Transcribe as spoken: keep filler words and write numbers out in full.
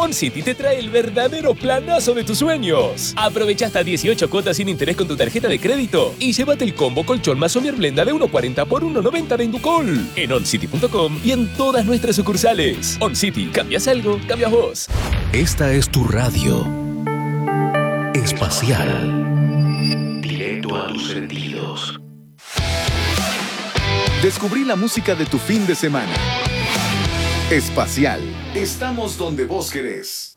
OnCity te trae el verdadero planazo de tus sueños. Aprovecha hasta dieciocho cuotas sin interés con tu tarjeta de crédito y llévate el combo colchón más Somier Blenda de uno cuarenta por uno noventa de Inducol en oncity punto com y en todas nuestras sucursales. OnCity, cambias algo, cambias vos. Esta es tu radio espacial. Directo a tus sentidos. Descubrí la música de tu fin de semana. Espacial. Estamos donde vos querés.